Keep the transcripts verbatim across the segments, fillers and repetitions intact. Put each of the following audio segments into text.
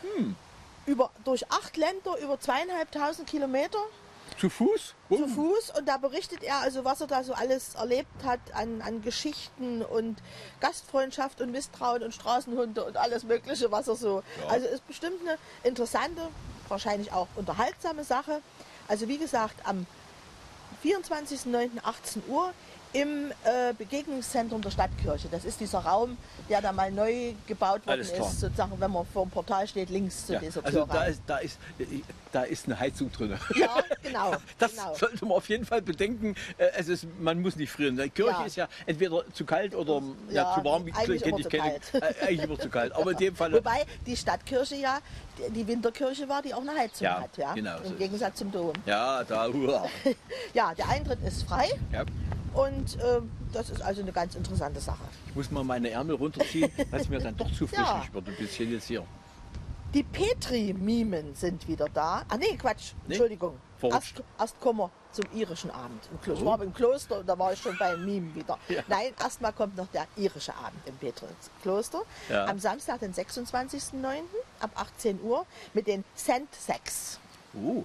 Hm. Über, durch acht Länder, über zweieinhalbtausend Kilometer. Zu Fuß? Oh. Zu Fuß, und da berichtet er, also was er da so alles erlebt hat an, an Geschichten und Gastfreundschaft und Misstrauen und Straßenhunde und alles Mögliche, was er so. Ja. Also ist bestimmt eine interessante, wahrscheinlich auch unterhaltsame Sache. Also wie gesagt, am vierundzwanzigsten neunten achtzehn Uhr im äh, Begegnungszentrum der Stadtkirche. Das ist dieser Raum, der da mal neu gebaut worden Alles klar. ist, sozusagen, wenn man vor dem Portal steht, links zu Ja, dieser Tür also da rein. ist, da, ist, da ist eine Heizung drin. Ja, genau. Das genau. sollte man auf jeden Fall bedenken. Äh, Es ist, man muss nicht frieren. Die Kirche Ja. ist ja entweder zu kalt oder ja, Ja, zu warm. eigentlich Kenn immer ich zu keine- kalt. Äh, eigentlich immer zu kalt. Aber in dem Fall. Wobei die Stadtkirche ja die- die Winterkirche war, die auch eine Heizung Ja, hat. Ja? genau, so Im ist Gegensatz zum Dom. Ja, da. Uah. Ja, der Eintritt ist frei Ja. und äh, das ist also eine ganz interessante Sache. Ich muss mal meine Ärmel runterziehen, weil es mir dann doch zu frischlich Ja. wird. Ein bisschen jetzt hier. Die Petri-Mimen sind wieder da. Ah nee, Quatsch, Nee? Entschuldigung. Erst, Verrutscht. erst kommen wir zum irischen Abend im Kloster. Ich Oh. war im Kloster und da war ich schon beim Mimen wieder. Ja. Nein, erstmal kommt noch der irische Abend im Petri-Kloster. Ja. Am Samstag, den sechsundzwanzigsten neunten ab achtzehn Uhr mit den Cent Sex. Uh,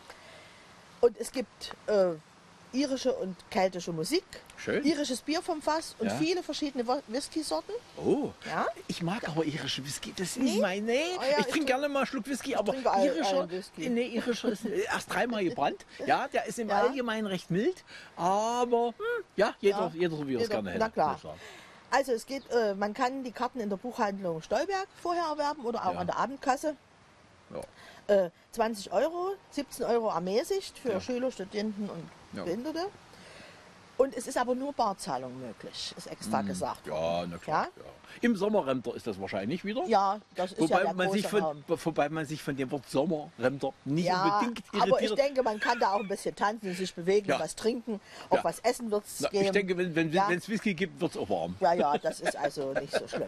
Und es gibt äh, irische und keltische Musik, Schön. irisches Bier vom Fass und Ja. viele verschiedene Wo- Whisky-Sorten. oh. Ja? Ich mag aber irische Whisky. Das ist Nee? nicht mein. Nee. Oh ja, ich ich trinke trink- gerne mal einen Schluck Whisky, aber trinke all- irischer. allen Whisky. Nee, irischer ist erst dreimal gebrannt. Ja, der ist im Ja. Allgemeinen recht mild. Aber hm, ja, jeder, Ja. jeder so wie er es Jeder- gerne hätte. na klar. muss ich sagen. Also es geht, äh, man kann die Karten in der Buchhandlung Stolberg vorher erwerben oder auch Ja. an der Abendkasse. Ja. Äh, zwanzig Euro, siebzehn Euro ermäßigt für Ja. Schüler, Studenten und Ja. Behinderte. Und es ist aber nur Barzahlung möglich, ist extra gesagt. Mhm. Ja, na klar. Ja? Ja? Im Sommerremder ist das wahrscheinlich wieder. Ja, das ist Wobei, ja der man sich große von, Raum. wobei man sich von dem Wort Sommerremder nicht Ja, unbedingt aber ich irritiert. denke, man kann da auch ein bisschen tanzen, sich bewegen, Ja. was trinken, auch Ja. was essen wird es Na, geben. ich denke, wenn es Ja. Whisky gibt, wird es auch warm. Ja, ja, das ist also nicht so schlimm.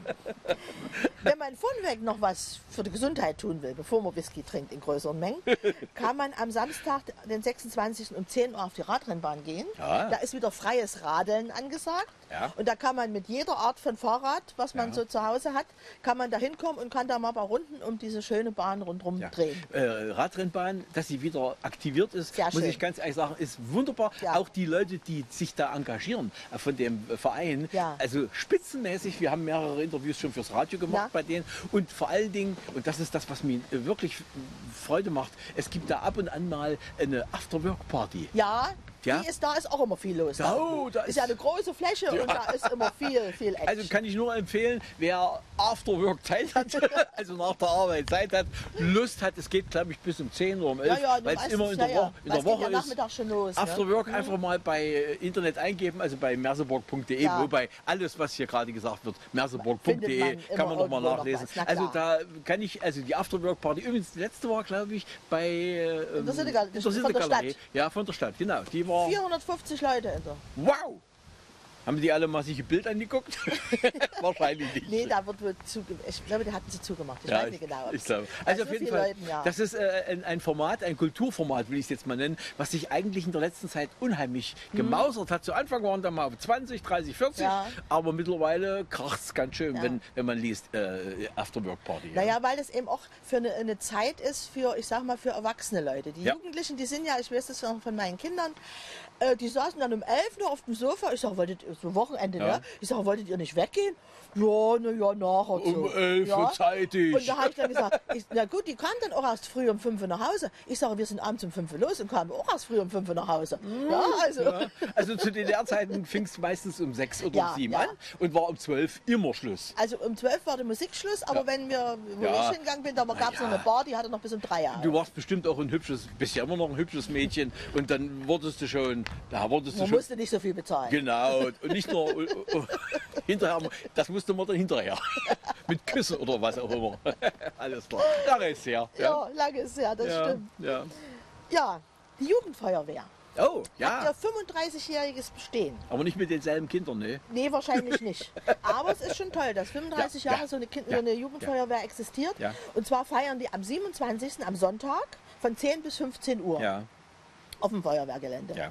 Wenn man vorneweg noch was für die Gesundheit tun will, bevor man Whisky trinkt in größeren Mengen, kann man am Samstag, den sechsundzwanzigsten um zehn Uhr auf die Radrennbahn gehen. Ja. Da ist wieder freies Radeln angesagt. Ja. Und da kann man mit jeder Art von Fahrrad, was man Ja. so zu Hause hat, kann man da hinkommen und kann da mal ein paar Runden um diese schöne Bahn rundherum Ja. drehen. Äh, Radrennbahn, dass sie wieder aktiviert ist, Sehr muss schön. ich ganz ehrlich sagen, ist wunderbar. Ja. Auch die Leute, die sich da engagieren äh, von dem äh, Verein, Ja. also spitzenmäßig. Wir haben mehrere Interviews schon fürs Radio gemacht Ja. bei denen. Und vor allen Dingen, und das ist das, was mir äh, wirklich Freude macht, es gibt da ab und an mal eine After-Work-Party. Ja, Ja. die ist, da ist auch immer viel los. Da- oh, da ist, ist- ja eine große Fläche und da ist immer viel, viel Action. Also kann ich nur empfehlen, wer After Work Zeit hat, also nach der Arbeit Zeit hat, Lust hat, es geht glaube ich bis um zehn oder um elf, ja, ja, weil es meistens, immer in ja, der ja. Woche, in Was der Woche geht ja ist. Nachmittag schon los. After ne? Work einfach mal bei äh, Internet eingeben, also bei merseburg punkt de, Ja. wobei alles, was hier gerade gesagt wird, merseburg punkt Findet de, man immer kann man nochmal irgendwo noch nachlesen. was, na Also klar. da kann ich, also die After Work Party, übrigens die letzte war glaube ich bei äh, In der Sitte-Gal- in der von der Sitte-Galerie. Stadt. Ja, von der Stadt, genau. Die war, vierhundertfünfzig Leute in der. wow! Haben die alle mal sich ein Bild angeguckt? Wahrscheinlich nicht. Nee, da wird wohl zuge ich glaube, die hatten sie zugemacht. Ich Ja, weiß nicht genau. Ich glaube. Bei Also so auf jeden vielen Fall, Leuten, ja. das ist äh, ein, ein Format, ein Kulturformat, will ich es jetzt mal nennen, was sich eigentlich in der letzten Zeit unheimlich gemausert hat. Zu Anfang waren da mal zwanzig, dreißig, vierzig, Mhm. Ja. aber mittlerweile kracht es ganz schön, Ja. wenn, wenn man liest äh, After-Work-Party. Naja, weil es eben auch für eine, eine Zeit ist für, ich sag mal, für erwachsene Leute. Die Ja. Jugendlichen, die sind ja, ich weiß das von von meinen Kindern, äh, die saßen dann um elf noch auf dem Sofa. Ich sag, wolltet ihr, so Wochenende, Ja. ne? Ich sag, wolltet ihr nicht weggehen? Ja, na ja, nachher so. Um elf Uhr zeitig. Und da habe ich dann gesagt, ich, na gut, die kamen dann auch erst früh um fünf Uhr nach Hause. Ich sage, wir sind abends um fünf Uhr los und kamen auch erst früh um fünf Uhr nach Hause. Ja, also. Ja. Also zu D D R-Zeiten fing es meistens um sechs oder Ja, um sieben ja. an und war um zwölf immer Schluss. Also um zwölf war der Musikschluss, aber Ja. wenn wir, wo Ja. ich hingegangen bin, da gab es ja. noch eine Bar, die hatte noch bis um drei Jahre. Du warst bestimmt auch ein hübsches, bist ja immer noch ein hübsches Mädchen und dann wurdest du schon, da wurdest du Man schon. musste nicht so viel bezahlen. Genau, und nicht nur uh, uh, hinterher, das musste man dann hinterher. Mit Küssen oder was auch immer. Alles klar. Lange ist her. Ja, lange ist her, das ja, stimmt. ja. Ja, die Jugendfeuerwehr. Oh, Hat ja. ihr fünfunddreißigjähriges Bestehen. Aber nicht mit denselben Kindern, ne? Nee, wahrscheinlich nicht. Aber es ist schon toll, dass fünfunddreißig Ja, Jahre ja, so, eine kind, ja, so eine Jugendfeuerwehr existiert. Ja. Und zwar feiern die am siebenundzwanzigsten am Sonntag von zehn bis fünfzehn Uhr Ja, auf dem Feuerwehrgelände. ja.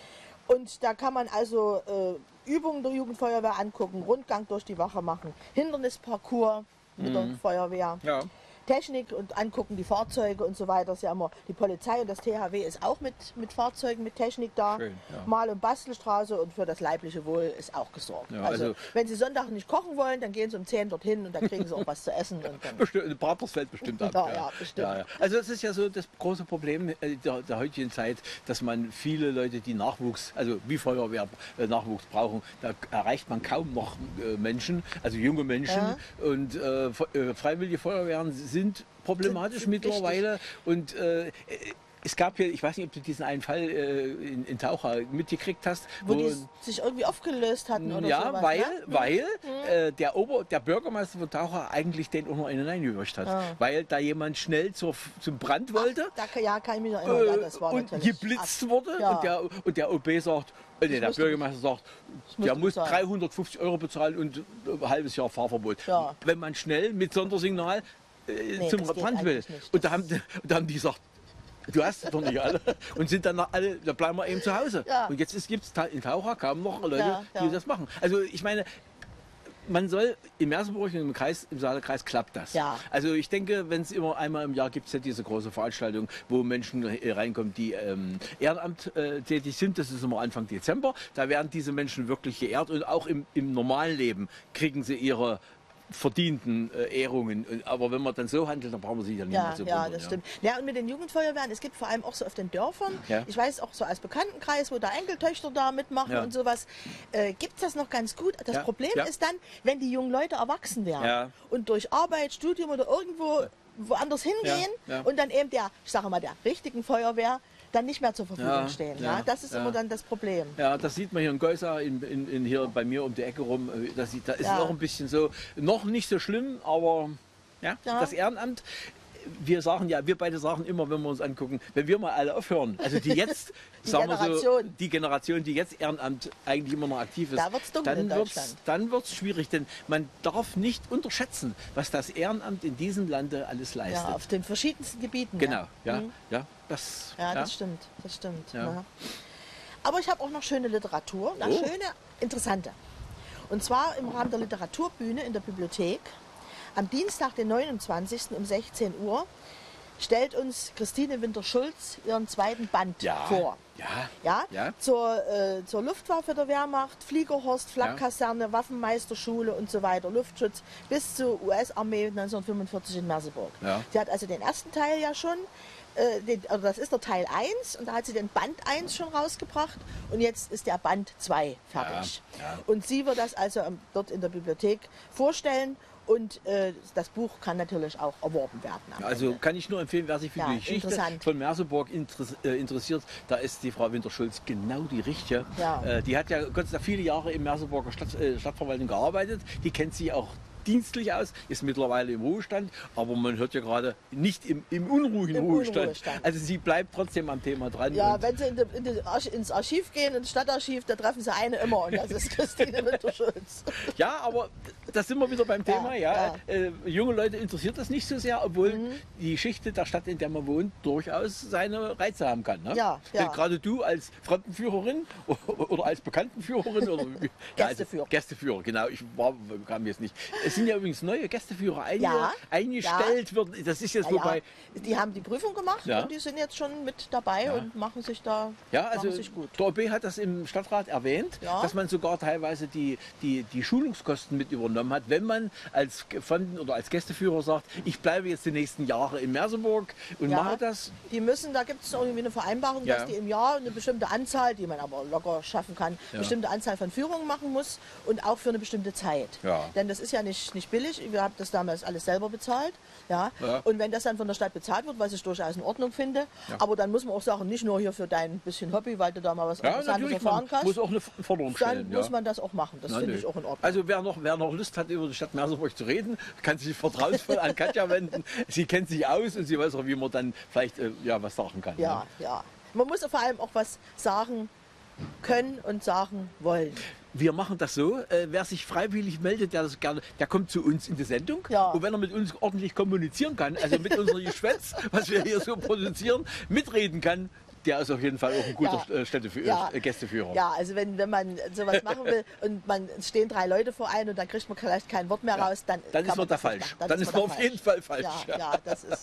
Und da kann man also äh, Übungen der Jugendfeuerwehr angucken, Rundgang durch die Wache machen, Hindernisparcours mit der Feuerwehr. Ja. Technik und angucken die Fahrzeuge und so weiter. Das ist ja immer, die Polizei und das T H W ist auch mit, mit Fahrzeugen, mit Technik da. Schön, ja. Mal- und Bastelstraße und für das leibliche Wohl ist auch gesorgt. Ja, also, also- wenn Sie Sonntag nicht kochen wollen, dann gehen Sie um zehn dorthin und dann kriegen Sie auch was zu essen. Und dann Bestimmt, Bratwurst fällt bestimmt ab. Ja, ja, bestimmt. Ja, ja. Also das ist ja so das große Problem äh, der, der heutigen Zeit, dass man viele Leute, die Nachwuchs, also wie Feuerwehr äh, Nachwuchs brauchen, da erreicht man kaum noch äh, Menschen, also junge Menschen. Ja. Und äh, Fe- äh, freiwillige Feuerwehren sind problematisch Sind- sind mittlerweile. Und äh, es gab hier, ich weiß nicht, ob du diesen einen Fall äh, in, in Taucher mitgekriegt hast. wo die sich irgendwie aufgelöst hatten oder ja, sowas. weil, Ne? weil äh, der, Ober, der Bürgermeister von Taucher eigentlich den auch noch einen reingewürcht hat. Ah. Weil da jemand schnell zur, zum Brand wollte Da, kann- ja, kann ich mich noch erinnern. Ja, äh, das war und natürlich geblitzt ab- wurde. Ja. Und, der, und der O B sagt, äh, nee, der musste- Bürgermeister sagt, musste der muss bezahlen. dreihundertfünfzig Euro bezahlen und ein halbes Jahr Fahrverbot. Ja. Wenn man schnell mit Sondersignal äh, Nee, zum das geht Brand will. eigentlich nicht. Und da haben, die- und da haben die gesagt, du hast es doch nicht alle. Und sind dann alle, da bleiben wir eben zu Hause. Ja. Und jetzt gibt es in Taucher kaum noch Leute, Ja, ja. die das machen. Also ich meine, man soll in Merseburg und im Kreis, im Saarkreis klappt das. Ja. Also ich denke, wenn es immer einmal im Jahr gibt, es ja diese große Veranstaltung, wo Menschen äh, reinkommen, die ähm, Ehrenamt äh, tätig sind. Das ist immer Anfang Dezember. Da werden diese Menschen wirklich geehrt und auch im, im normalen Leben kriegen sie ihre verdienten äh, Ehrungen. Und- Aber wenn man dann so handelt, dann brauchen wir sich ja nicht Ja, mehr so ja, wundern, das stimmt. Ja, und mit den Jugendfeuerwehren, es gibt vor allem auch so auf den Dörfern, Ja. ich weiß auch so als Bekanntenkreis, wo da Enkeltöchter da mitmachen Ja. und sowas, äh, gibt es das noch ganz gut. Das Ja, Problem ja. ist dann, wenn die jungen Leute erwachsen werden Ja. und durch Arbeit, Studium oder irgendwo woanders hingehen Ja, ja. und dann eben der, ich sage mal, der richtigen Feuerwehr dann nicht mehr zur Verfügung Ja, stehen. ja, Ja, das ist ja. immer dann das Problem. Ja, das sieht man hier in Geusau, in, in, in hier bei mir um die Ecke rum. äh, Das, sieht- da ist Ja. es auch ein bisschen so, noch nicht so schlimm, aber ja, Ja. das Ehrenamt. Wir sagen ja, wir beide sagen immer, wenn wir uns angucken, wenn wir mal alle aufhören, also die jetzt, Die sagen wir so, Generation. die Generation, die jetzt Ehrenamt eigentlich immer noch aktiv ist, Da wird's dunkel in dann wird's, Deutschland. dann wird es schwierig, denn man darf nicht unterschätzen, was das Ehrenamt in diesem Lande alles leistet. Ja, auf den verschiedensten Gebieten. Genau, ja, Mhm. ja, das, Ja, das stimmt, das stimmt. Ja. Ja. Aber ich habe auch noch schöne Literatur, eine Oh. schöne, interessante. Und zwar im Rahmen der Literaturbühne in der Bibliothek. Am Dienstag, den neunundzwanzigsten um sechzehn Uhr, stellt uns Christine Winter-Schulz ihren zweiten Band Ja, vor. ja, Ja, ja. Zur, äh, zur Luftwaffe der Wehrmacht, Fliegerhorst, Flak-Kaserne, Waffenmeisterschule und so weiter, Luftschutz bis zur U S-Armee neunzehnhundertfünfundvierzig in Merseburg. Ja. Sie hat also den ersten Teil ja schon, äh, den, also das ist der Teil eins und da hat sie den Band eins schon rausgebracht und jetzt ist der Band zwei fertig. Ja, ja. Und sie wird das also ähm, dort in der Bibliothek vorstellen. Und äh, das Buch kann natürlich auch erworben werden. am Also Ende. kann ich nur empfehlen, wer sich für Ja, die Geschichte interessant. von Merseburg interess äh, interessiert, da ist die Frau Winter-Schulz genau die Richtige. Ja. Äh, die hat ja Gott sei Dank viele Jahre im Merseburger Stadt, äh, Stadtverwaltung gearbeitet. Die kennt sie auch dienstlich aus, ist mittlerweile im Ruhestand, aber man hört ja gerade nicht im, im unruhigen Im Ruhestand. Unruhestand. Also sie bleibt trotzdem am Thema dran. Ja, und- wenn Sie in die, in die Arch ins Archiv gehen, ins Stadtarchiv, da treffen Sie eine immer und das ist Christine Winter-Schulz. Ja, aber da sind wir wieder beim Thema. Ja, ja. Äh, junge Leute interessiert das nicht so sehr, obwohl die Geschichte der Stadt, in der man wohnt, durchaus seine Reize haben kann. Ne? Ja, ja. Äh, Gerade du als Fremdenführerin oder als Bekanntenführerin oder wie- Ja, also Gästeführer. Gästeführer, genau. Ich war, kam jetzt nicht. Es sind ja übrigens neue Gästeführer einge Ja, eingestellt worden. Das ist jetzt Ja, wobei. ja, die haben die Prüfung gemacht Ja. und die sind jetzt schon mit dabei und machen sich da Ja, also machen sich gut. der O B hat das im Stadtrat erwähnt, Ja. dass man sogar teilweise die, die, die Schulungskosten mit übernommen hat, wenn man als Fremden- oder als Gästeführer sagt, ich bleibe jetzt die nächsten Jahre in Merseburg und Ja. mache das. Die müssen, da gibt es irgendwie eine Vereinbarung, Ja. dass die im Jahr eine bestimmte Anzahl, die man aber locker schaffen kann, Ja. bestimmte Anzahl von Führungen machen muss und auch für eine bestimmte Zeit. Ja. Denn das ist ja nicht, nicht billig. Wir haben das damals alles selber bezahlt. Ja. Ja. Und wenn das dann von der Stadt bezahlt wird, was ich durchaus in Ordnung finde, Ja. aber dann muss man auch sagen, nicht nur hier für dein bisschen Hobby, weil du da mal was Ja, Interessantes natürlich, erfahren man kannst, muss auch eine Forderung dann stellen. muss ja. man das auch machen. Das Na, finde nö. ich auch in Ordnung. Also wer noch, wer noch Lust hat, über die Stadt Merseburg zu reden, kann sich vertrauensvoll an Katja wenden. Sie kennt sich aus und sie weiß auch, wie man dann vielleicht äh, ja, was sagen kann. ja, ja. Man muss vor allem auch was sagen können und sagen wollen. Wir machen das so, äh, wer sich freiwillig meldet, der das gerne, der kommt zu uns in die Sendung. Ja. Und wenn er mit uns ordentlich kommunizieren kann, also mit unserem Geschwätz, was wir hier so produzieren, mitreden kann, Der ist auf jeden Fall auch ein guter Ja. äh, Städteführer, Ja. äh, Gästeführer. Ja, also wenn, wenn man sowas machen will und man es stehen drei Leute vor einem und dann kriegt man vielleicht kein Wort mehr raus, dann, Dann kann ist man da das nicht falsch. machen. Dann, ist man da auf jeden Fall falsch. Ja, ja, das ist